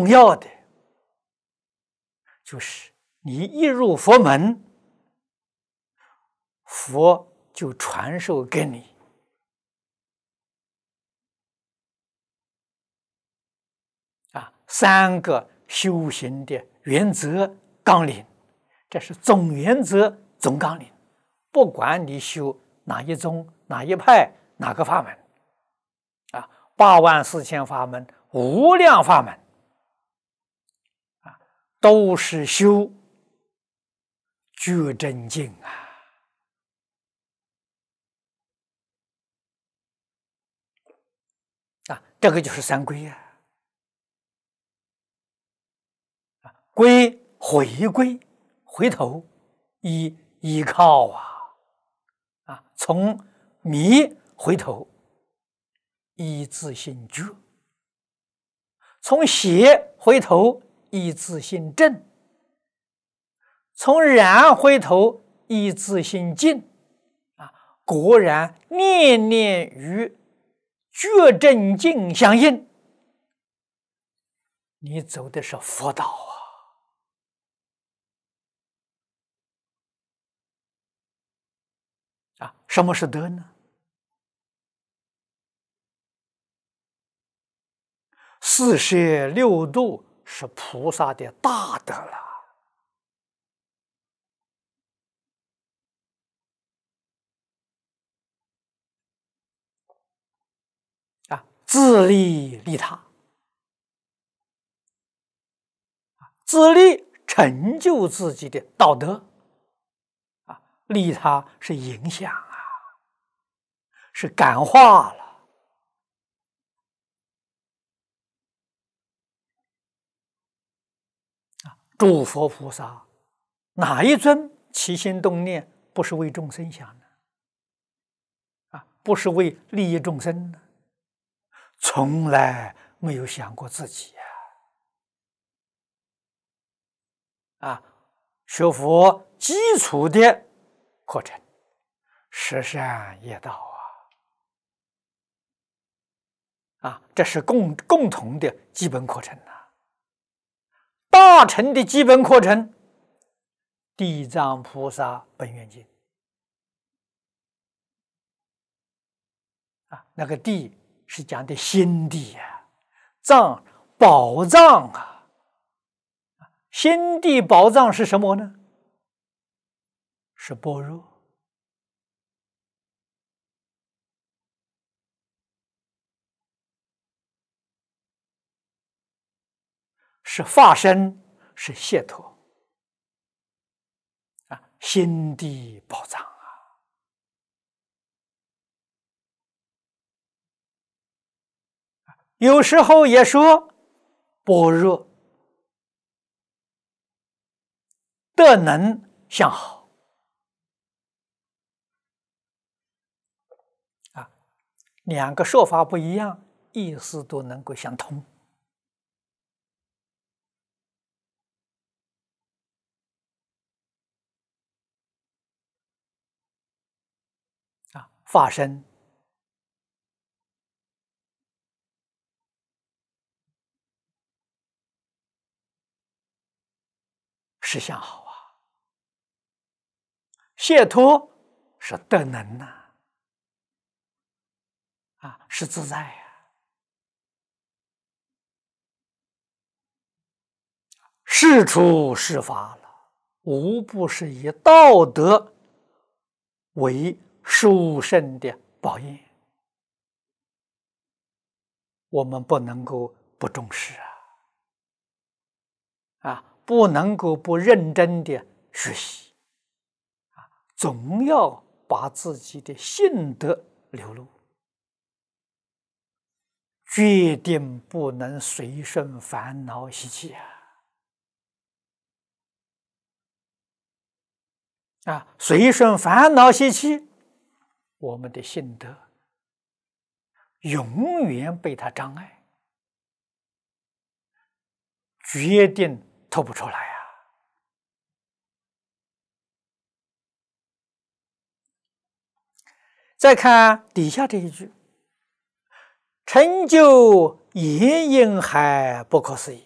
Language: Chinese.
重要的就是你一入佛门，佛就传授给你3个修行的原则纲领，这是总原则、总纲领。不管你修哪一宗、哪一派、哪个法门，84000法门、无量法门都是修觉真经这个就是三归归回归，回头依靠从迷回头依自性觉，从邪回头依自性正，从染回头依自性净果然念念与觉真境相应，你走的是佛道什么是德呢？四摄六度是菩萨的大德了自利利他，自利成就自己的道德利他是影响是感化了诸佛菩萨哪一尊起心动念不是为众生想的不是为利益众生呢？从来没有想过自己学佛基础的课程，十善业道这是共同的基本课程大乘的基本课程，地藏菩萨本愿经那个地是讲的心地藏宝藏心地宝藏是什么呢？是般若，是法身，是解脱心地宝藏有时候也说般若德能相好两个说法不一样，意思都能够相通法身是相好解脱是德能是自在事出事法了，无不是以道德为殊胜的报应，我们不能够不重视不能够不认真的学习总要把自己的性德流露，决定不能随顺烦恼习气随顺烦恼习气，我们的性德永远被它障碍，决定透不出来再看底下这一句，成就眼影海不可思议